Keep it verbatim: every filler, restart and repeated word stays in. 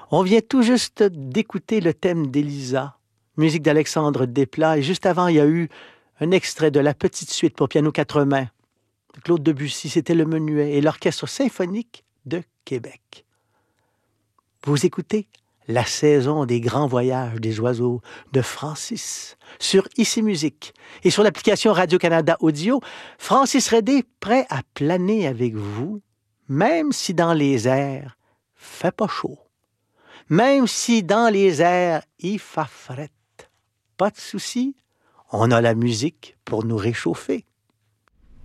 On vient tout juste d'écouter le thème d'Elisa, musique d'Alexandre Desplat, et juste avant, il y a eu un extrait de la petite suite pour piano quatre mains. Claude Debussy, c'était le Menuet et l'Orchestre symphonique de Québec. Vous écoutez La saison des grands voyages des oiseaux de Francis sur Ici Musique et sur l'application Radio-Canada Audio. Francis Redé, prêt à planer avec vous, même si dans les airs, fait pas chaud. Même si dans les airs, il fait frette. Pas de souci, on a la musique pour nous réchauffer.